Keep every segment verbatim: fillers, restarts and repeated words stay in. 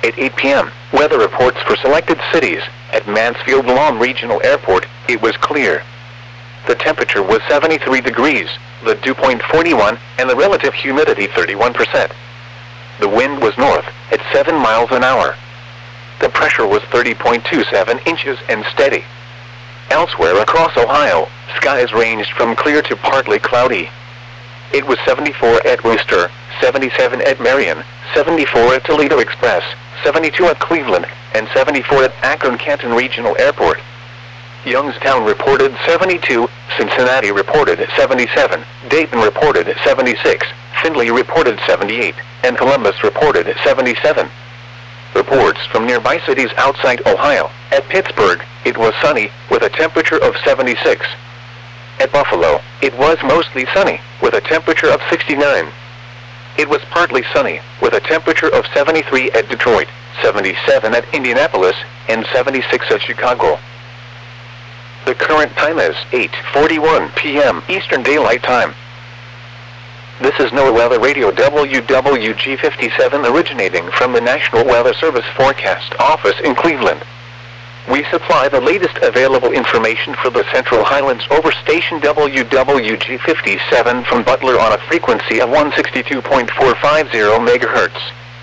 At eight p m, weather reports for selected cities. At Mansfield-Lawn Regional Airport, it was clear. The temperature was seventy-three degrees, the dew point forty-one, and the relative humidity thirty-one percent. The wind was north, at seven miles an hour. The pressure was thirty point two seven inches and steady. Elsewhere across Ohio, skies ranged from clear to partly cloudy. It was seventy-four at Wooster, seventy-seven at Marion, seventy-four at Toledo Express, seventy-two at Cleveland, and seventy-four at Akron-Canton Regional Airport. Youngstown reported seventy-two, Cincinnati reported seventy-seven, Dayton reported seventy-six, Findlay reported seventy-eight, and Columbus reported seventy-seven. Reports from nearby cities outside Ohio. At Pittsburgh, it was sunny, with a temperature of seventy-six. At Buffalo, it was mostly sunny, with a temperature of sixty-nine. It was partly sunny, with a temperature of seventy-three at Detroit, seventy-seven at Indianapolis, and seventy-six at Chicago. The current time is eight forty-one p m Eastern Daylight Time. This is NOAA Weather Radio W W G fifty-seven originating from the National Weather Service Forecast Office in Cleveland. We supply the latest available information for the Central Highlands over station W W G fifty-seven from Butler on a frequency of one sixty-two point four five zero megahertz.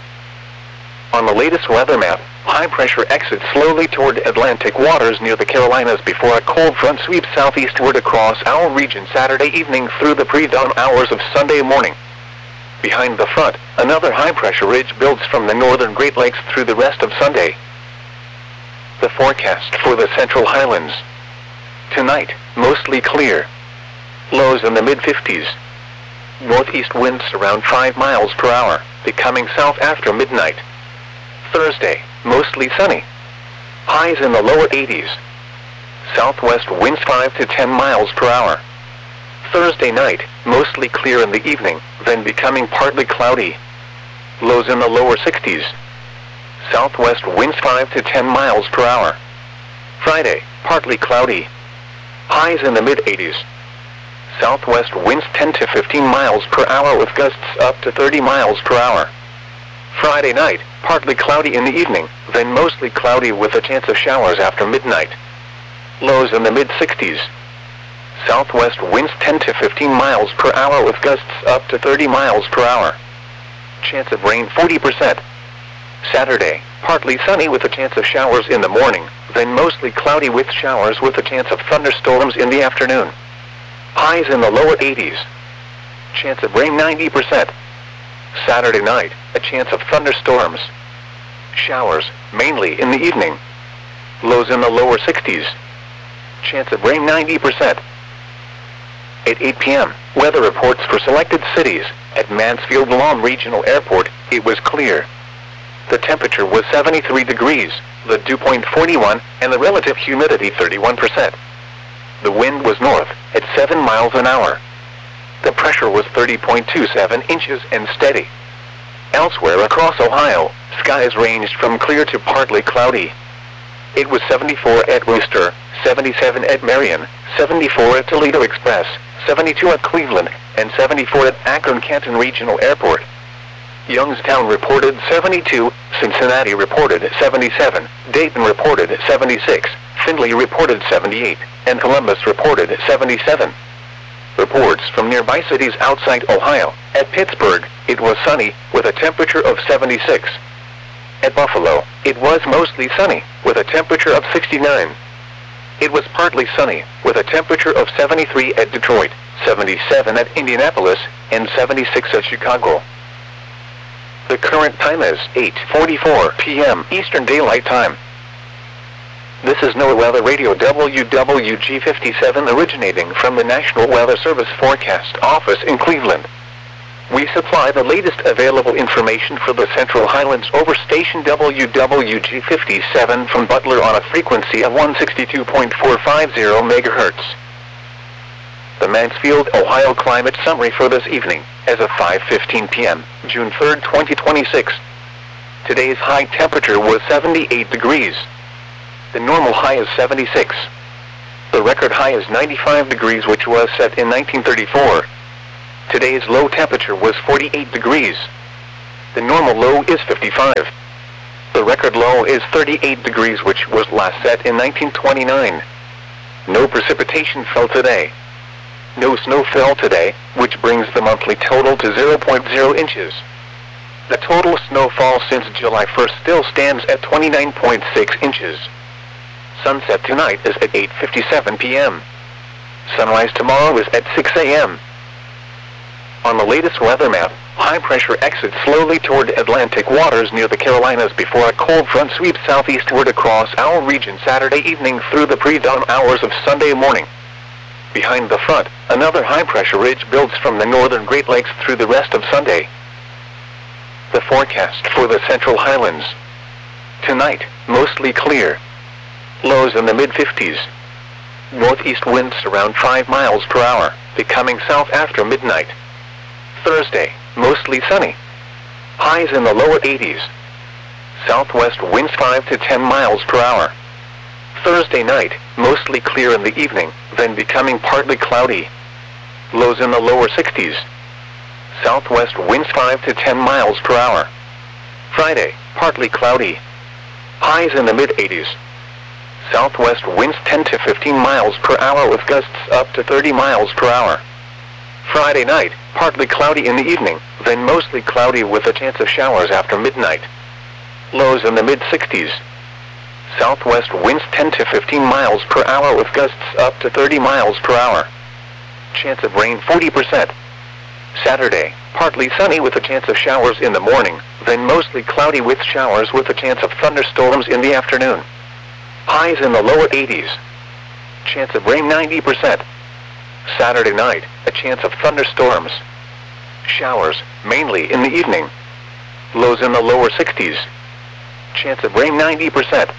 On the latest weather map, high pressure exits slowly toward Atlantic waters near the Carolinas before a cold front sweeps southeastward across our region Saturday evening through the pre-dawn hours of Sunday morning. Behind the front, another high pressure ridge builds from the northern Great Lakes through the rest of Sunday. The forecast for the Central Highlands. Tonight, mostly clear. Lows in the mid fifties. Northeast winds around five miles per hour, becoming south after midnight. Thursday, mostly sunny. Highs in the lower eighties. Southwest winds five to ten miles per hour. Thursday night, mostly clear in the evening, then becoming partly cloudy. Lows in the lower sixties. Southwest winds five to ten miles per hour. Friday, partly cloudy. Highs in the mid eighties. Southwest winds ten to fifteen miles per hour with gusts up to thirty miles per hour. Friday night, partly cloudy in the evening, then mostly cloudy with a chance of showers after midnight. Lows in the mid sixties. Southwest winds ten to fifteen miles per hour with gusts up to thirty miles per hour. Chance of rain forty percent. Saturday, partly sunny with a chance of showers in the morning, then mostly cloudy with showers with a chance of thunderstorms in the afternoon. Highs in the lower eighties. Chance of rain ninety percent. Saturday night, a chance of thunderstorms. Showers, mainly in the evening. Lows in the lower sixties. Chance of rain ninety percent. At eight p m, weather reports for selected cities. At Mansfield-Lawn Regional Airport, it was clear. The temperature was seventy-three degrees, the dew point forty-one, and the relative humidity thirty-one percent. The wind was north, at seven miles an hour. The pressure was thirty point two seven inches and steady. Elsewhere across Ohio, skies ranged from clear to partly cloudy. It was seventy-four at Wooster, seventy-seven at Marion, seventy-four at Toledo Express, seventy-two at Cleveland, and seventy-four at Akron-Canton Regional Airport. Youngstown reported seventy-two, Cincinnati reported seventy-seven, Dayton reported seventy-six, Findlay reported seventy-eight, and Columbus reported seventy-seven. Reports from nearby cities outside Ohio. At Pittsburgh, it was sunny, with a temperature of seventy-six. At Buffalo, it was mostly sunny, with a temperature of sixty-nine. It was partly sunny, with a temperature of seventy-three at Detroit, seventy-seven at Indianapolis, and seventy-six at Chicago. The current time is eight forty-four p m Eastern Daylight Time. This is NOAA Weather Radio W W G fifty-seven originating from the National Weather Service Forecast Office in Cleveland. We supply the latest available information for the Central Highlands over station W W G fifty-seven from Butler on a frequency of one sixty-two point four five zero megahertz. The Mansfield, Ohio climate summary for this evening, as of five fifteen p m, June third, twenty twenty-six. Today's high temperature was seventy-eight degrees. The normal high is seventy-six. The record high is ninety-five degrees, which was set in nineteen thirty-four. Today's low temperature was forty-eight degrees. The normal low is fifty-five. record low is thirty-eight degrees, which was last set in nineteen twenty-nine. No precipitation fell today. No snow fell today, which brings the monthly total to zero point zero inches. The total snowfall since July first still stands at twenty-nine point six inches. Sunset tonight is at eight fifty-seven p m Sunrise tomorrow is at six a m On the latest weather map, high pressure exits slowly toward Atlantic waters near the Carolinas before a cold front sweeps southeastward across our region Saturday evening through the pre-dawn hours of Sunday morning. Behind the front, another high pressure ridge builds from the northern Great Lakes through the rest of Sunday. The forecast for the Central Highlands. Tonight, mostly clear. Lows in the mid fifties. Northeast winds around five miles per hour, becoming south after midnight. Thursday, mostly sunny. Highs in the lower eighties. Southwest winds five to ten miles per hour. Thursday night, mostly clear in the evening, then becoming partly cloudy. Lows in the lower sixties. Southwest winds five to ten miles per hour. Friday, partly cloudy. Highs in the mid eighties. Southwest winds ten to fifteen miles per hour with gusts up to thirty miles per hour. Friday night, partly cloudy in the evening, then mostly cloudy with a chance of showers after midnight. Lows in the mid sixties. Southwest winds ten to fifteen miles per hour with gusts up to thirty miles per hour. Chance of rain forty percent. Saturday, partly sunny with a chance of showers in the morning, then mostly cloudy with showers with a chance of thunderstorms in the afternoon. Highs in the lower eighties. Chance of rain ninety percent. Saturday night, a chance of thunderstorms. Showers, mainly in the evening. Lows in the lower sixties. Chance of rain ninety percent.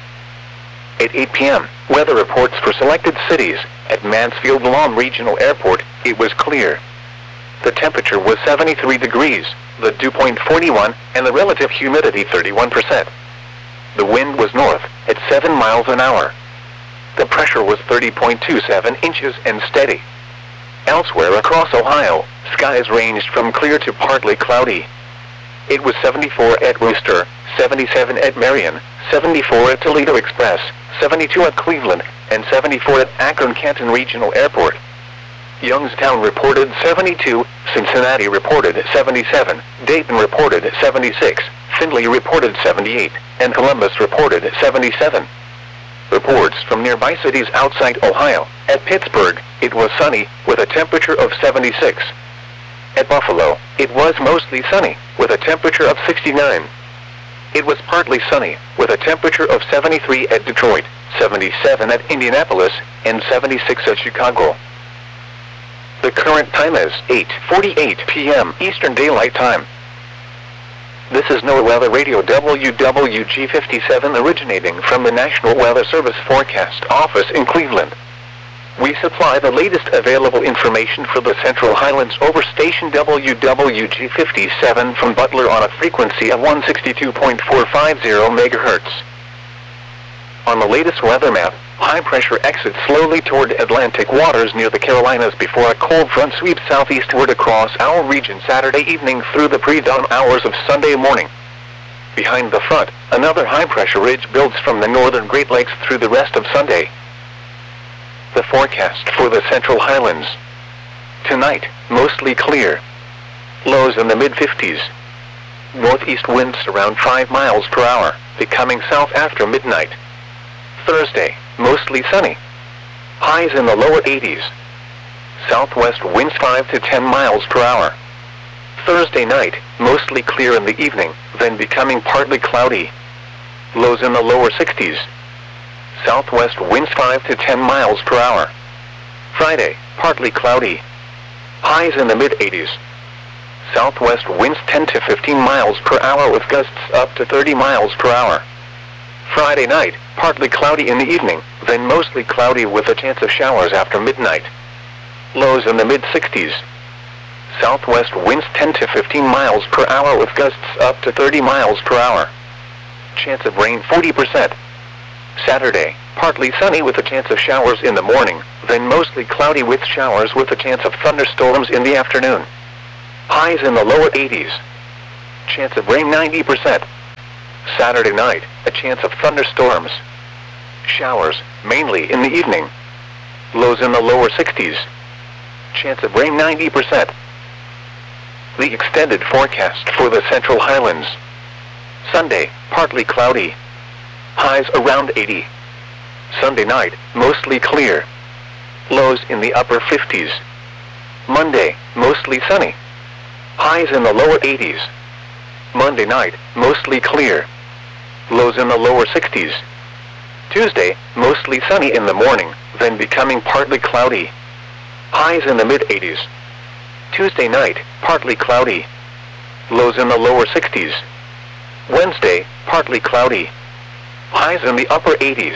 At eight p m, weather reports for selected cities. At Mansfield-Lom Regional Airport, it was clear. The temperature was seventy-three degrees, the dew point forty-one, and the relative humidity thirty-one percent. The wind was north, at seven miles an hour. The pressure was thirty point two seven inches and steady. Elsewhere across Ohio, skies ranged from clear to partly cloudy. It was seventy-four at Wooster, seventy-seven at Marion, seventy-four at Toledo Express, seventy-two at Cleveland, and seventy-four at Akron-Canton Regional Airport. Youngstown reported seventy-two, Cincinnati reported seventy-seven, Dayton reported seventy-six, Findlay reported seventy-eight, and Columbus reported seventy-seven. Reports from nearby cities outside Ohio. At Pittsburgh, it was sunny, with a temperature of seventy-six. At Buffalo, it was mostly sunny, with a temperature of sixty-nine. It was partly sunny, with a temperature of seventy-three at Detroit, seventy-seven at Indianapolis, and seventy-six at Chicago. The current time is eight forty-eight p m Eastern Daylight Time. This is NOAA Weather Radio W W G fifty-seven originating from the National Weather Service Forecast Office in Cleveland. We supply the latest available information for the Central Highlands over station W W G fifty-seven from Butler on a frequency of one sixty-two point four five zero megahertz. On the latest weather map, high pressure exits slowly toward Atlantic waters near the Carolinas before a cold front sweeps southeastward across our region Saturday evening through the pre-dawn hours of Sunday morning. Behind the front, another high pressure ridge builds from the northern Great Lakes through the rest of Sunday. The forecast for the Central Highlands. Tonight, mostly clear. Lows in the mid fifties. Northeast winds around five miles per hour, becoming south after midnight. Thursday, mostly sunny. Highs in the lower eighties. Southwest winds five to ten miles per hour. Thursday night, mostly clear in the evening, then becoming partly cloudy. Lows in the lower sixties. Southwest winds five to ten miles per hour. Friday, partly cloudy. Highs in the mid eighties. Southwest winds ten to fifteen miles per hour with gusts up to thirty miles per hour. Friday night, partly cloudy in the evening, then mostly cloudy with a chance of showers after midnight. Lows in the mid sixties. Southwest winds ten to fifteen miles per hour with gusts up to thirty miles per hour. Chance of rain forty percent. Saturday, partly sunny with a chance of showers in the morning, then mostly cloudy with showers with a chance of thunderstorms in the afternoon. Highs in the lower eighties. Chance of rain ninety percent. Saturday night, a chance of thunderstorms. Showers, mainly in the evening. Lows in the lower sixties. Chance of rain ninety percent. The extended forecast for the Central Highlands. Sunday, partly cloudy. Highs around eighty. Sunday night, mostly clear. Lows in the upper fifties. Monday, mostly sunny. Highs in the lower eighties. Monday night, mostly clear. Lows in the lower sixties. Tuesday, mostly sunny in the morning, then becoming partly cloudy. Highs in the mid eighties. Tuesday night, partly cloudy. Lows in the lower sixties. Wednesday, partly cloudy. Highs in the upper eighties.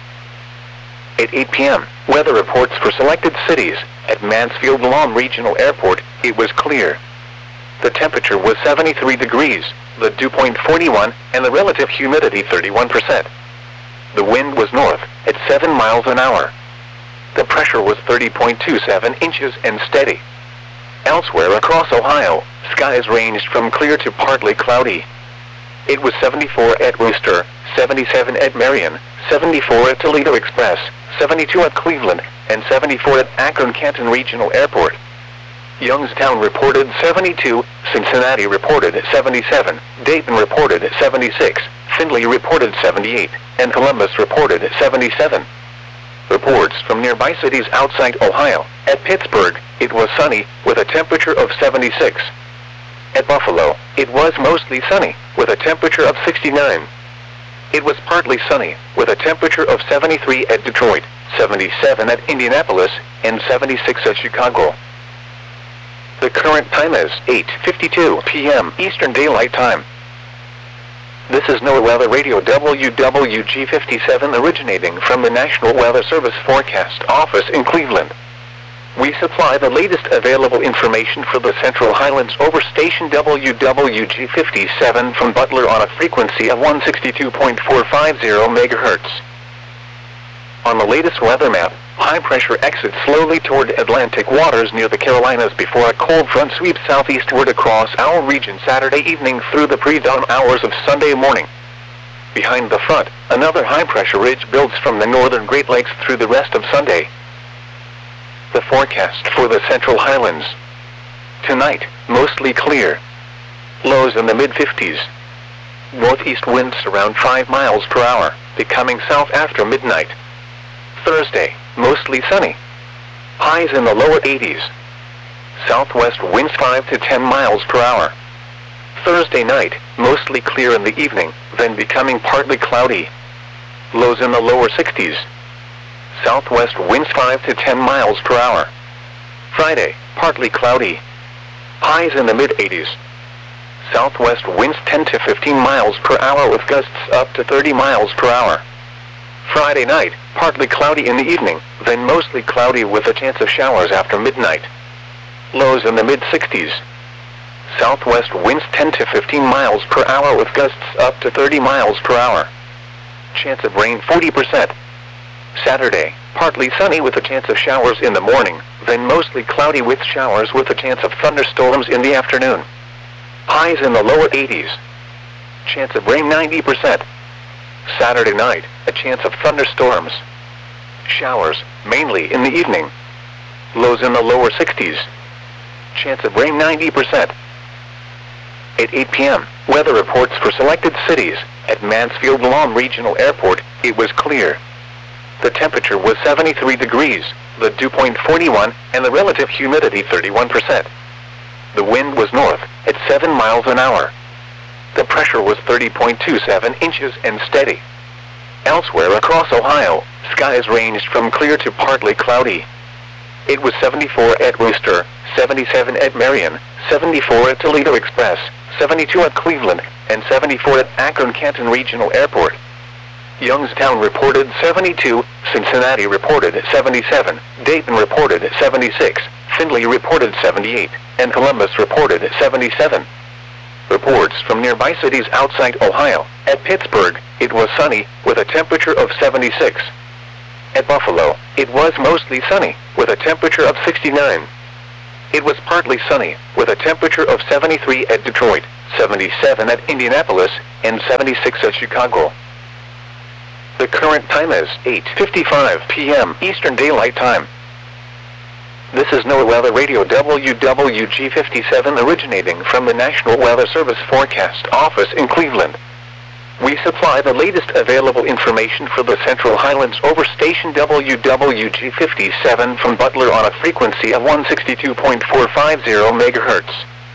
At eight p m, weather reports for selected cities. At Mansfield-Lam Regional Airport, it was clear. The temperature was seventy-three degrees, the dew point forty-one, and the relative humidity thirty-one percent. The wind was north, at seven miles an hour. The pressure was thirty point two seven inches and steady. Elsewhere across Ohio, skies ranged from clear to partly cloudy. It was seventy-four at Wooster, seventy-seven at Marion, seventy-four at Toledo Express, seventy-two at Cleveland, and seventy-four at Akron-Canton Regional Airport. Youngstown reported seventy-two, Cincinnati reported seventy-seven, Dayton reported seventy-six, Findlay reported seventy-eight, and Columbus reported seventy-seven. Reports from nearby cities outside Ohio. At Pittsburgh, it was sunny, with a temperature of seventy-six. At Buffalo, it was mostly sunny, with a temperature of sixty-nine. It was partly sunny, with a temperature of seventy-three at Detroit, seventy-seven at Indianapolis, and seventy-six at Chicago. The current time is eight fifty-two p m Eastern Daylight Time. This is NOAA Weather Radio W W G fifty-seven originating from the National Weather Service Forecast Office in Cleveland. We supply the latest available information for the Central Highlands over station W W G fifty-seven from Butler on a frequency of one sixty-two point four five zero megahertz. On the latest weather map, high pressure exits slowly toward Atlantic waters near the Carolinas before a cold front sweeps southeastward across our region Saturday evening through the pre-dawn hours of Sunday morning. Behind the front, another high pressure ridge builds from the northern Great Lakes through the rest of Sunday. The forecast for the Central Highlands. Tonight, mostly clear. Lows in the mid fifties. Northeast winds around five miles per hour, becoming south after midnight. Thursday, mostly sunny. Highs in the lower eighties. Southwest winds five to ten miles per hour. Thursday night, mostly clear in the evening, then becoming partly cloudy. Lows in the lower sixties. Southwest winds five to ten miles per hour. Friday, partly cloudy. Highs in the mid eighties. Southwest winds ten to fifteen miles per hour with gusts up to thirty miles per hour. Friday night, partly cloudy in the evening, then mostly cloudy with a chance of showers after midnight. Lows in the mid sixties. Southwest winds ten to fifteen miles per hour with gusts up to thirty miles per hour. Chance of rain forty percent. Saturday, partly sunny with a chance of showers in the morning, then mostly cloudy with showers with a chance of thunderstorms in the afternoon. Highs in the lower eighties. Chance of rain ninety percent. Saturday night, a chance of thunderstorms. Showers, mainly in the evening. Lows in the lower sixties. Chance of rain ninety percent. At eight p m, weather reports for selected cities. At Mansfield-Lam Regional Airport, it was clear. The temperature was seventy-three degrees, the dew point forty-one, and the relative humidity thirty-one percent. The wind was north, at seven miles an hour. The pressure was thirty point two seven inches and steady. Elsewhere across Ohio, skies ranged from clear to partly cloudy. It was seventy-four at Wooster, seventy-seven at Marion, seventy-four at Toledo Express, seventy-two at Cleveland, and seventy-four at Akron-Canton Regional Airport. Youngstown reported seventy-two, Cincinnati reported seventy-seven, Dayton reported seventy-six, Findlay reported seventy-eight, and Columbus reported seventy-seven. Reports from nearby cities outside Ohio. At Pittsburgh, it was sunny, with a temperature of seventy-six. At Buffalo, it was mostly sunny, with a temperature of sixty-nine. it was partly sunny, with a temperature of seventy-three at Detroit, seventy-seven at Indianapolis, and seventy-six at Chicago. The current time is eight fifty-five p m Eastern Daylight Time. This is NOAA Weather Radio W W G fifty-seven originating from the National Weather Service Forecast Office in Cleveland. We supply the latest available information for the Central Highlands over station W W G fifty-seven from Butler on a frequency of one sixty-two point four five zero megahertz.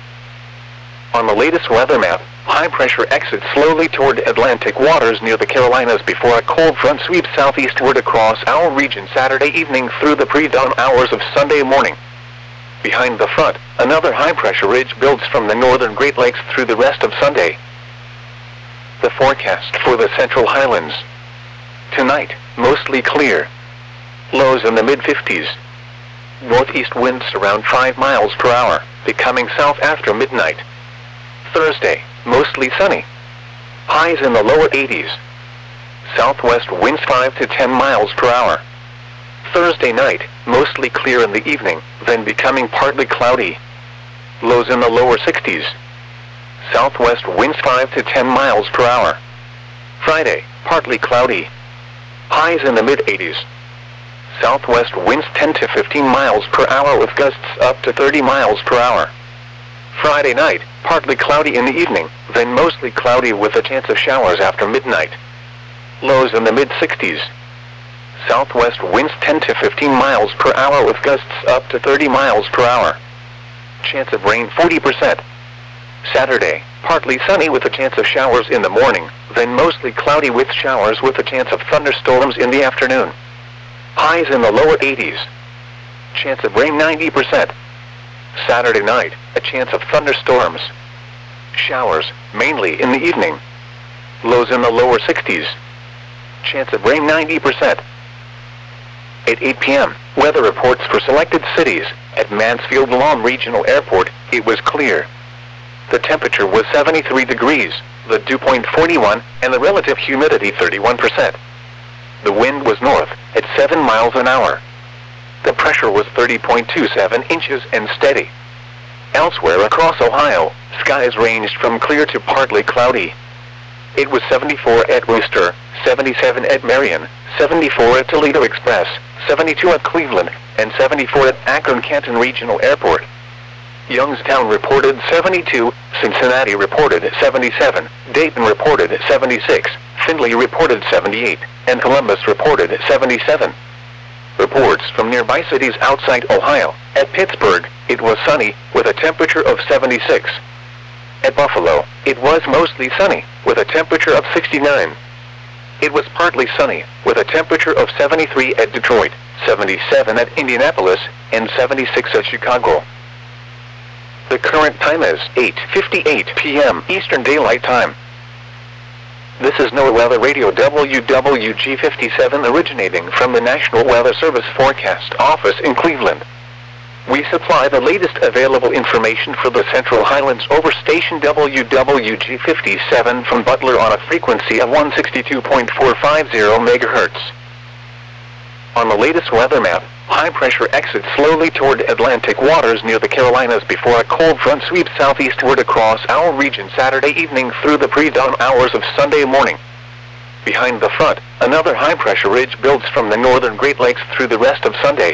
On the latest weather map, high pressure exits slowly toward Atlantic waters near the Carolinas before a cold front sweeps southeastward across our region Saturday evening through the pre-dawn hours of Sunday morning. Behind the front, another high pressure ridge builds from the northern Great Lakes through the rest of Sunday. The forecast for the Central Highlands. Tonight, mostly clear. Lows in the mid fifties. Northeast winds around five miles per hour, becoming south after midnight. Thursday, mostly sunny. Highs in the lower eighties. Southwest winds five to ten miles per hour. Thursday night, mostly clear in the evening, then becoming partly cloudy. Lows in the lower sixties. Southwest winds five to ten miles per hour. Friday, partly cloudy. Highs in the mid eighties. Southwest winds ten to fifteen miles per hour with gusts up to thirty miles per hour. Friday night, partly cloudy in the evening, then mostly cloudy with a chance of showers after midnight. Lows in the mid sixties. Southwest winds ten to fifteen miles per hour with gusts up to thirty miles per hour. Chance of rain forty percent. Saturday, partly sunny with a chance of showers in the morning, then mostly cloudy with showers with a chance of thunderstorms in the afternoon. Highs in the lower eighties. Chance of rain ninety percent. Saturday night, a chance of thunderstorms. Showers, mainly in the evening. Lows in the lower sixties. Chance of rain ninety percent. At eight p m, weather reports for selected cities. At Mansfield-Lom Regional Airport, it was clear. The temperature was seventy-three degrees, the dew point forty-one, and the relative humidity thirty-one percent. The wind was north, at seven miles an hour. The pressure was thirty point two seven inches and steady. Elsewhere across Ohio, skies ranged from clear to partly cloudy. It was seventy-four at Wooster, seventy-seven at Marion, seventy-four at Toledo Express, seventy-two at Cleveland, and seventy-four at Akron-Canton Regional Airport. Youngstown reported seventy-two, Cincinnati reported seventy-seven, Dayton reported seventy-six, Findlay reported seventy-eight, and Columbus reported seventy-seven. Reports from nearby cities outside Ohio. At Pittsburgh, it was sunny, with a temperature of seventy-six. At Buffalo, it was mostly sunny, with a temperature of sixty-nine. It was partly sunny, with a temperature of seventy-three at Detroit, seventy-seven at Indianapolis, and seventy-six at Chicago. The current time is eight fifty-eight p m Eastern Daylight Time. This is NOAA Weather Radio W W G fifty-seven originating from the National Weather Service Forecast Office in Cleveland. We supply the latest available information for the Central Highlands over station W W G fifty-seven from Butler on a frequency of one sixty-two point four five zero megahertz. On the latest weather map, high pressure exits slowly toward Atlantic waters near the Carolinas before a cold front sweeps southeastward across our region Saturday evening through the pre-dawn hours of Sunday morning. Behind the front, another high pressure ridge builds from the northern Great Lakes through the rest of Sunday.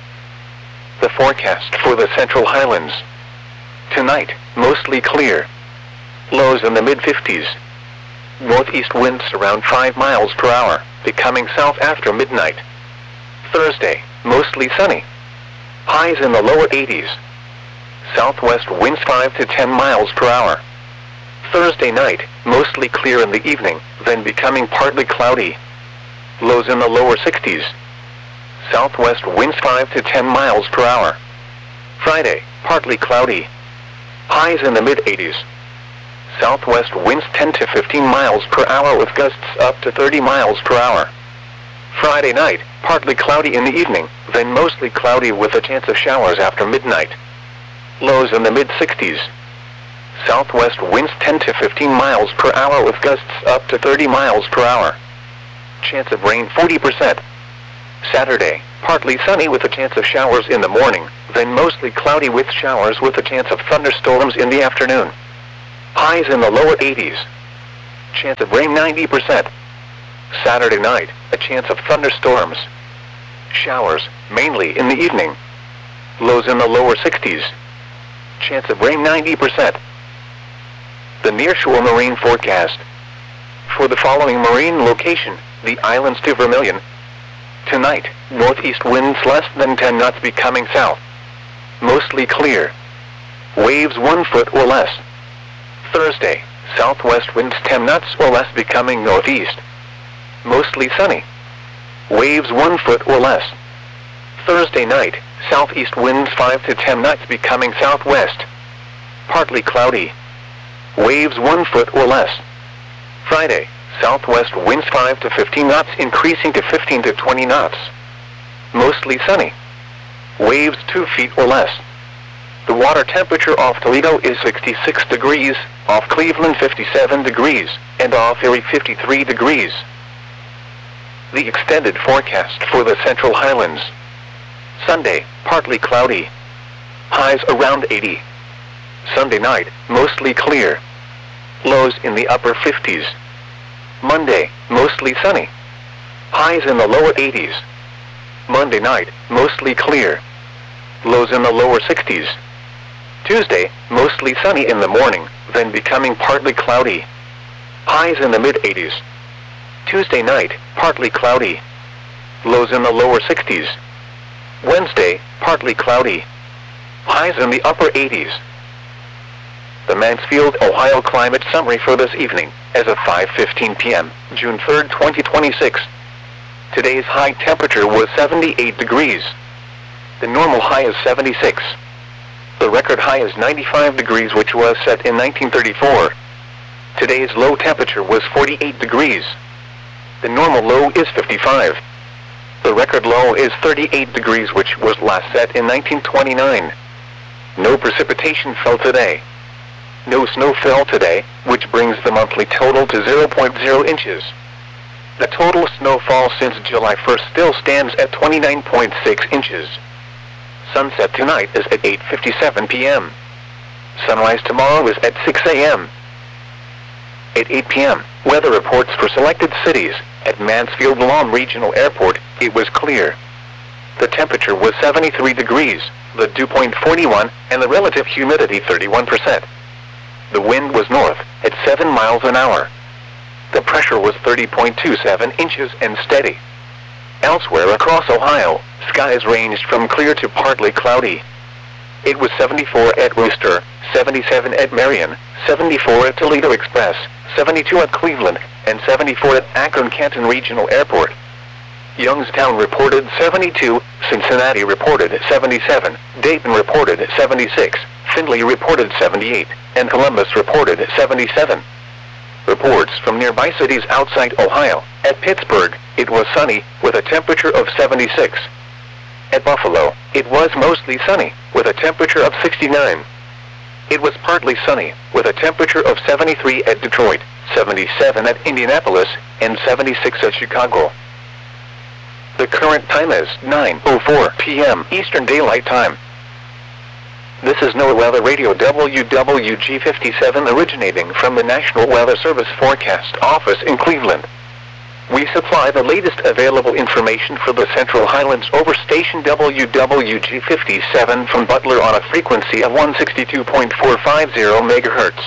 The forecast for the Central Highlands. Tonight, mostly clear. Lows in the mid fifties. Northeast winds around five miles per hour, becoming south after midnight. Thursday, mostly sunny. Highs in the lower eighties. Southwest winds five to ten miles per hour. Thursday night, mostly clear in the evening, then becoming partly cloudy. Lows in the lower sixties. Southwest winds five to ten miles per hour. Friday, partly cloudy. Highs in the mid eighties. Southwest winds ten to fifteen miles per hour with gusts up to thirty miles per hour. Friday night, partly cloudy in the evening, then mostly cloudy with a chance of showers after midnight. Lows in the mid sixties. Southwest winds ten to fifteen miles per hour with gusts up to thirty miles per hour. Chance of rain forty percent. Saturday, partly sunny with a chance of showers in the morning, then mostly cloudy with showers with a chance of thunderstorms in the afternoon. Highs in the lower eighties. Chance of rain ninety percent. Saturday night, a chance of thunderstorms. Showers, mainly in the evening. Lows in the lower sixties. Chance of rain ninety percent. The nearshore marine forecast. For the following marine location, the islands to Vermilion. Tonight, northeast winds less than ten knots becoming south. Mostly clear. Waves one foot or less. Thursday, southwest winds ten knots or less becoming northeast. Mostly sunny. Waves one foot or less. Thursday night, southeast winds five to ten knots becoming southwest. Partly cloudy. Waves one foot or less. Friday, southwest winds five to fifteen knots increasing to fifteen to twenty knots. Mostly sunny. Waves two feet or less. The water temperature off Toledo is sixty-six degrees, off Cleveland fifty-seven degrees, and off Erie fifty-three degrees. The extended forecast for the Central Highlands. Sunday, partly cloudy. Highs around eighty. Sunday night, mostly clear. Lows in the upper fifties. Monday, mostly sunny. Highs in the lower eighties. Monday night, mostly clear. Lows in the lower sixties. Tuesday, mostly sunny in the morning, then becoming partly cloudy. Highs in the mid eighties. Tuesday night, partly cloudy. Lows in the lower sixties. Wednesday, partly cloudy. Highs in the upper eighties. The Mansfield, Ohio climate summary for this evening, as of five fifteen p m, June third, twenty twenty-six. Today's high temperature was seventy-eight degrees. The normal high is seventy-six. The record high is ninety-five degrees, which was set in nineteen thirty-four. Today's low temperature was forty-eight degrees. The normal low is fifty-five. The record low is thirty-eight degrees, which was last set in nineteen twenty-nine. No precipitation fell today. No snow fell today, which brings the monthly total to zero point zero inches. The total snowfall since July first still stands at twenty-nine point six inches. Sunset tonight is at eight fifty-seven p m Sunrise tomorrow is at six a m At eight p m, weather reports for selected cities. At Mansfield-Lom Regional Airport, it was clear. The temperature was seventy-three degrees, the dew point forty-one, and the relative humidity thirty-one percent. The wind was north, at seven miles an hour. The pressure was thirty point two seven inches and steady. Elsewhere across Ohio, skies ranged from clear to partly cloudy. It was seventy-four at Wooster, seventy-seven at Marion, seventy-four at Toledo Express, seventy-two at Cleveland, and seventy-four at Akron-Canton Regional Airport. Youngstown reported seventy-two, Cincinnati reported seventy-seven, Dayton reported seventy-six, Findlay reported seventy-eight, and Columbus reported seventy-seven. Reports from nearby cities outside Ohio. At Pittsburgh, it was sunny, with a temperature of seventy-six. At Buffalo, it was mostly sunny, with a temperature of sixty-nine. It was partly sunny, with a temperature of seventy-three at Detroit, seventy-seven at Indianapolis, and seventy-six at Chicago. The current time is nine oh four p m Eastern Daylight Time. This is NOAA Weather Radio W W G fifty-seven originating from the National Weather Service Forecast Office in Cleveland. We supply the latest available information for the Central Highlands over station W W G fifty-seven from Butler on a frequency of one sixty-two point four five zero megahertz.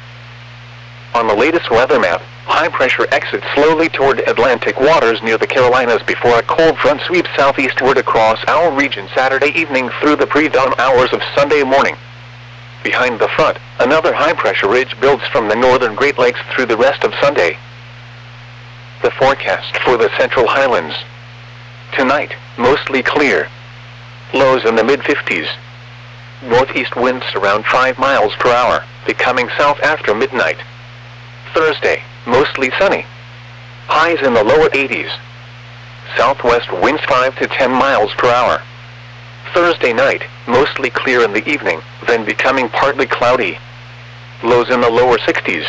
On the latest weather map, high pressure exits slowly toward Atlantic waters near the Carolinas before a cold front sweeps southeastward across our region Saturday evening through the pre-dawn hours of Sunday morning. Behind the front, another high pressure ridge builds from the northern Great Lakes through the rest of Sunday. The forecast for the Central Highlands. Tonight, mostly clear. Lows in the mid fifties. Northeast winds around five miles per hour, becoming south after midnight. Thursday, mostly sunny. Highs in the lower eighties. Southwest winds five to ten miles per hour. Thursday night, mostly clear in the evening, then becoming partly cloudy. Lows in the lower sixties.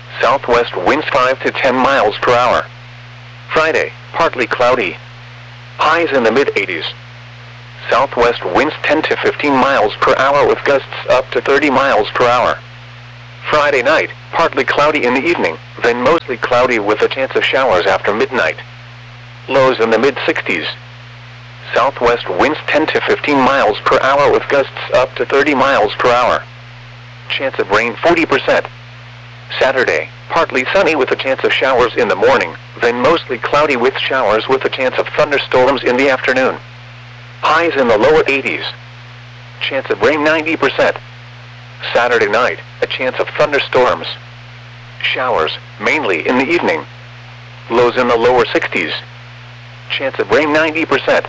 Southwest winds five to ten miles per hour. Friday, partly cloudy. highs in the mid eighties. Southwest winds ten to fifteen miles per hour with gusts up to thirty miles per hour. Friday night, partly cloudy in the evening, then mostly cloudy with a chance of showers after midnight. Lows in the mid sixties. Southwest winds ten to fifteen miles per hour with gusts up to thirty miles per hour. Chance of rain forty percent. Saturday, partly sunny with a chance of showers in the morning, then mostly cloudy with showers with a chance of thunderstorms in the afternoon. Highs in the lower eighties. Chance of rain ninety percent. Saturday night, a chance of thunderstorms. Showers, mainly in the evening. Lows in the lower sixties. Chance of rain ninety percent.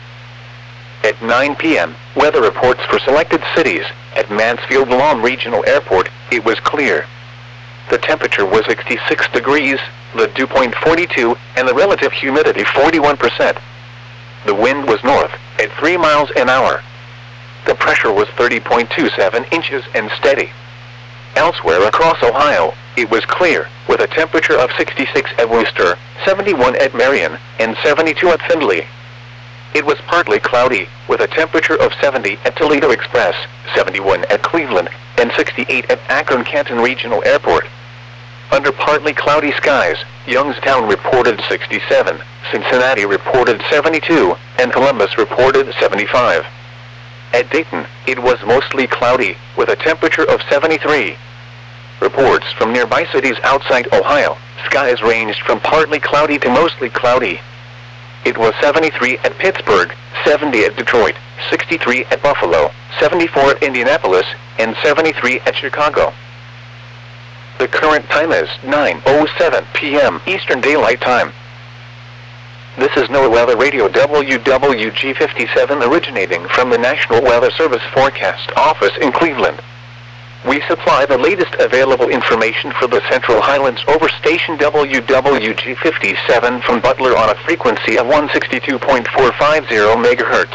At nine p m, weather reports for selected cities. At Mansfield-Lom Regional Airport, it was clear. The temperature was sixty-six degrees, the dew point forty-two, and the relative humidity forty-one percent. The wind was north, at three miles an hour. The pressure was thirty point two seven inches and steady. Elsewhere across Ohio, it was clear, with a temperature of sixty-six at Wooster, seventy-one at Marion, and seventy-two at Findlay. It was partly cloudy, with a temperature of seventy at Toledo Express, seventy-one at Cleveland, and sixty-eight at Akron-Canton Regional Airport. Under partly cloudy skies, Youngstown reported sixty-seven, Cincinnati reported seventy-two, and Columbus reported seventy-five. At Dayton, it was mostly cloudy, with a temperature of seventy-three. Reports from nearby cities outside Ohio, skies ranged from partly cloudy to mostly cloudy. It was seventy-three at Pittsburgh, seventy at Detroit, sixty-three at Buffalo, seventy-four at Indianapolis, and seventy-three at Chicago. The current time is nine oh seven p m Eastern Daylight Time. This is NOAA Weather Radio W W G fifty-seven originating from the National Weather Service Forecast Office in Cleveland. We supply the latest available information for the Central Highlands over station W W G fifty-seven from Butler on a frequency of one sixty-two point four five zero megahertz.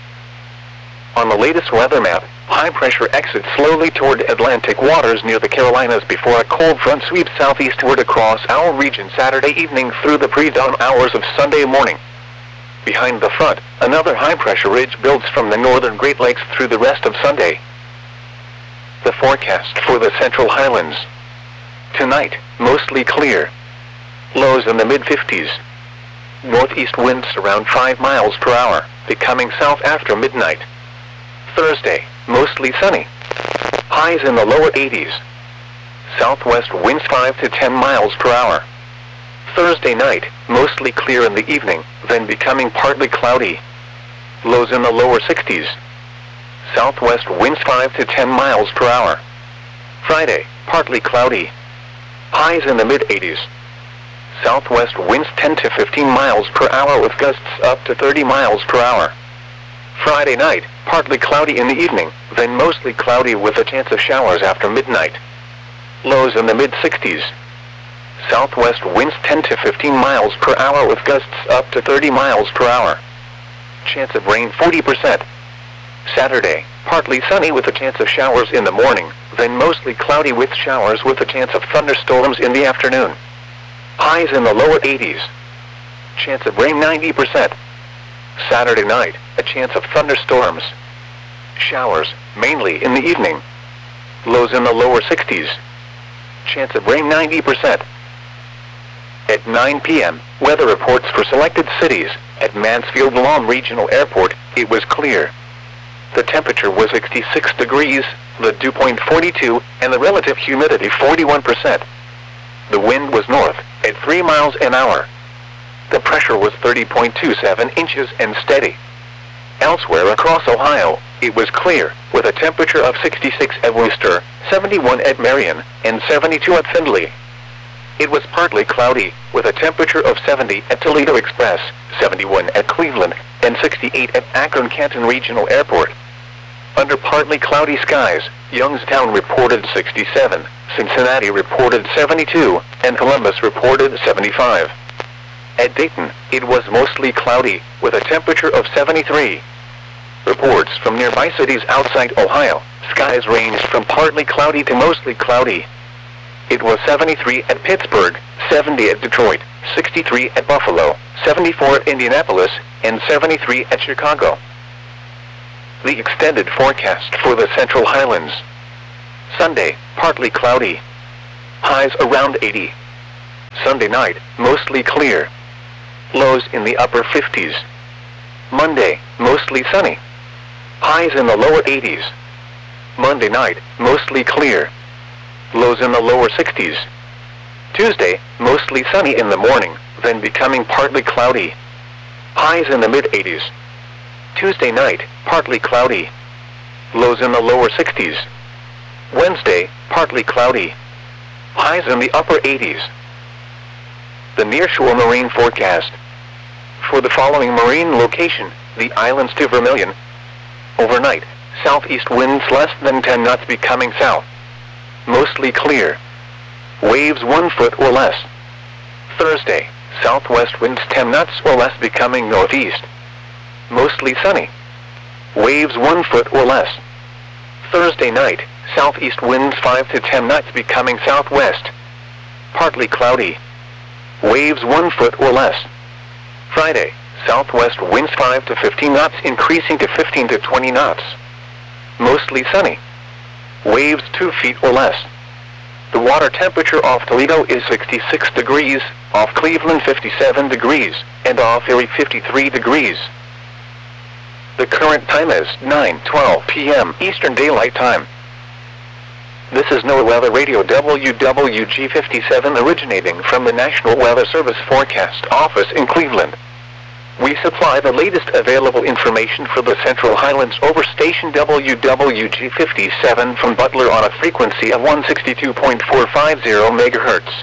On the latest weather map, high pressure exits slowly toward Atlantic waters near the Carolinas before a cold front sweeps southeastward across our region Saturday evening through the pre-dawn hours of Sunday morning. Behind the front, another high pressure ridge builds from the northern Great Lakes through the rest of Sunday. The forecast for the Central Highlands. Tonight, mostly clear. Lows in the mid fifties. Northeast winds around five miles per hour, becoming south after midnight. Thursday, mostly sunny. Highs in the lower eighties. Southwest winds five to ten miles per hour. Thursday night, mostly clear in the evening, then becoming partly cloudy. Lows in the lower sixties. Southwest winds five to ten miles per hour. Friday, partly cloudy. Highs in the mid eighties. Southwest winds ten to fifteen miles per hour with gusts up to thirty miles per hour. Friday night, partly cloudy in the evening, then mostly cloudy with a chance of showers after midnight. Lows in the mid sixties. Southwest winds ten to fifteen miles per hour with gusts up to thirty miles per hour. Chance of rain forty percent. Saturday, partly sunny with a chance of showers in the morning, then mostly cloudy with showers with a chance of thunderstorms in the afternoon. Highs in the lower eighties. Chance of rain ninety percent. Saturday night, a chance of thunderstorms. Showers, mainly in the evening. Lows in the lower sixties. Chance of rain ninety percent. At nine p m, weather reports for selected cities. At Mansfield-Lom Regional Airport, it was clear. The temperature was sixty-six degrees, the dew point forty-two, and the relative humidity forty-one percent. The wind was north, at three miles an hour. The pressure was thirty point two seven inches and steady. Elsewhere across Ohio, it was clear, with a temperature of sixty-six at Wooster, seventy-one at Marion, and seventy-two at Findlay. It was partly cloudy, with a temperature of seventy at Toledo Express, seventy-one at Cleveland, and sixty-eight at Akron-Canton Regional Airport. Under partly cloudy skies, Youngstown reported sixty-seven, Cincinnati reported seventy-two, and Columbus reported seventy-five. At Dayton, it was mostly cloudy, with a temperature of seventy-three. Reports from nearby cities outside Ohio, skies ranged from partly cloudy to mostly cloudy. It was seventy-three at Pittsburgh, seventy at Detroit, sixty-three at Buffalo, seventy-four at Indianapolis, and seventy-three at Chicago. The extended forecast for the Central Highlands. Sunday, partly cloudy. Highs around eighty. Sunday night, mostly clear. Lows in the upper fifties. Monday, mostly sunny. Highs in the lower eighties. Monday night, mostly clear. Lows in the lower sixties. Tuesday, mostly sunny in the morning, then becoming partly cloudy. Highs in the mid eighties. Tuesday night, partly cloudy. Lows in the lower sixties. Wednesday, partly cloudy. Highs in the upper eighties. The nearshore marine forecast. For the following marine location, the islands to Vermilion. Overnight, southeast winds less than ten knots becoming south. Mostly clear. Waves one foot or less. Thursday, southwest winds ten knots or less becoming northeast. Mostly sunny. Waves one foot or less. Thursday night, southeast winds five to ten knots becoming southwest. Partly cloudy. Waves one foot or less. Friday, southwest winds five to fifteen knots increasing to fifteen to twenty knots. Mostly sunny. Waves two feet or less. The water temperature off Toledo is sixty-six degrees, off Cleveland fifty-seven degrees, and off Erie fifty-three degrees. The current time is nine twelve p m Eastern Daylight Time. This is NOAA Weather Radio W W G fifty-seven originating from the National Weather Service Forecast Office in Cleveland. We supply the latest available information for the Central Highlands over station W W G fifty-seven from Butler on a frequency of one sixty-two point four five zero megahertz.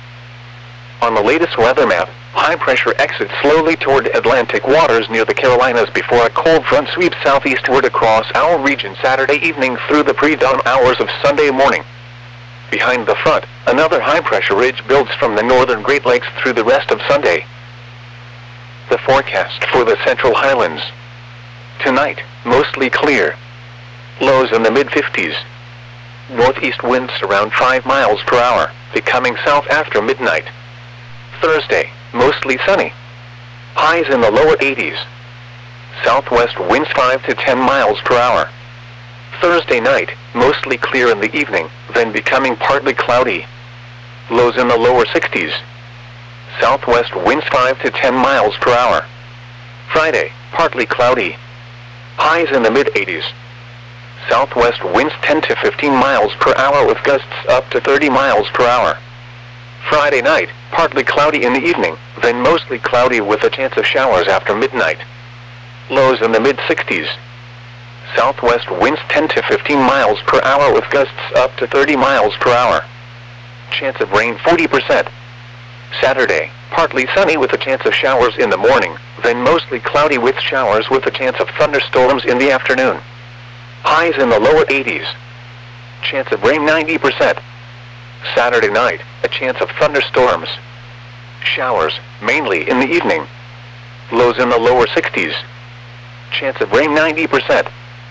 On the latest weather map, high pressure exits slowly toward Atlantic waters near the Carolinas before a cold front sweeps southeastward across our region Saturday evening through the pre-dawn hours of Sunday morning. Behind the front, another high pressure ridge builds from the northern Great Lakes through the rest of Sunday. The forecast for the Central Highlands. Tonight, mostly clear. Lows in the mid fifties. Northeast winds around five miles per hour, becoming south after midnight. Thursday, mostly sunny. Highs in the lower eighties. Southwest winds five to ten miles per hour. Thursday night, mostly clear in the evening, then becoming partly cloudy. Lows in the lower sixties. Southwest winds five to ten miles per hour. Friday, partly cloudy. Highs in the mid eighties. Southwest winds ten to fifteen miles per hour with gusts up to thirty miles per hour. Friday night, partly cloudy in the evening, then mostly cloudy with a chance of showers after midnight. Lows in the mid sixties. Southwest winds ten to fifteen miles per hour with gusts up to thirty miles per hour. Chance of rain forty percent. Saturday, partly sunny with a chance of showers in the morning, then mostly cloudy with showers with a chance of thunderstorms in the afternoon. Highs in the lower eighties. Chance of rain ninety percent. Saturday night, a chance of thunderstorms. Showers, mainly in the evening. Lows in the lower sixties. Chance of rain ninety percent.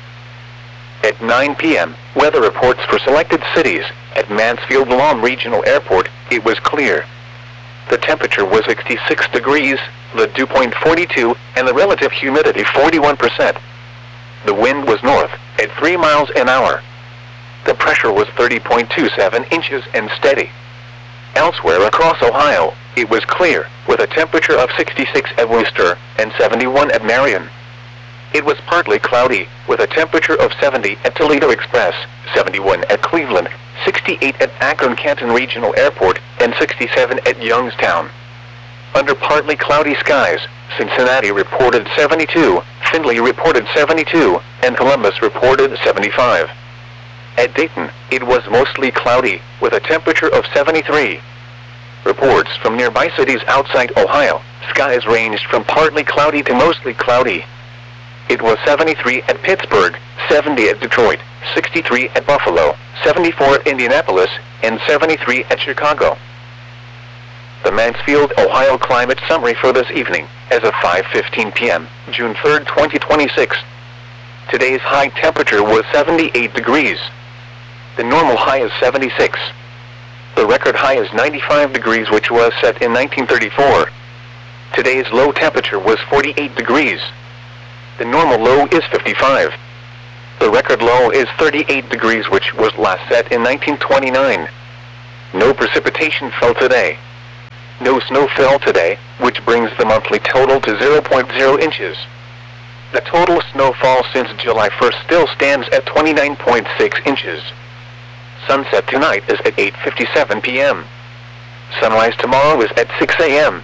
At nine p m, weather reports for selected cities. At Mansfield-Lom Regional Airport, it was clear. The temperature was sixty-six degrees, the dew point forty-two, and the relative humidity forty-one percent. The wind was north, at three miles an hour. The pressure was thirty point two seven inches and steady. Elsewhere across Ohio, it was clear, with a temperature of sixty-six at Wooster and seventy-one at Marion. It was partly cloudy, with a temperature of seventy at Toledo Express, seventy-one at Cleveland, sixty-eight at Akron-Canton Regional Airport, and sixty-seven at Youngstown. Under partly cloudy skies, Cincinnati reported seventy-two, Findlay reported seventy-two, and Columbus reported seventy-five. At Dayton, it was mostly cloudy, with a temperature of seventy-three. Reports from nearby cities outside Ohio, skies ranged from partly cloudy to mostly cloudy. It was seventy-three at Pittsburgh, seventy at Detroit, sixty-three at Buffalo, seventy-four at Indianapolis, and seventy-three at Chicago. The Mansfield, Ohio climate summary for this evening, as of five fifteen p m, June third, twenty twenty-six. Today's high temperature was seventy-eight degrees. The normal high is seventy-six. The record high is ninety-five degrees, which was set in nineteen thirty-four. Today's low temperature was forty-eight degrees. The normal low is fifty-five. The record low is thirty-eight degrees, which was last set in nineteen twenty-nine. No precipitation fell today. No snow fell today, which brings the monthly total to zero point zero inches. The total snowfall since July first still stands at twenty-nine point six inches. Sunset tonight is at eight fifty-seven p m Sunrise tomorrow is at six a m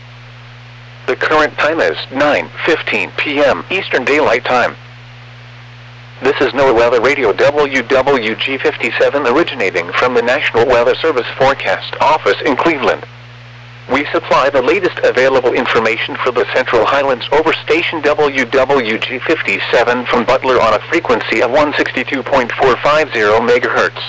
The current time is nine fifteen p m Eastern Daylight Time. This is NOAA Weather Radio W W G fifty-seven originating from the National Weather Service Forecast Office in Cleveland. We supply the latest available information for the Central Highlands over station W W G fifty-seven from Butler on a frequency of one sixty-two point four five zero megahertz.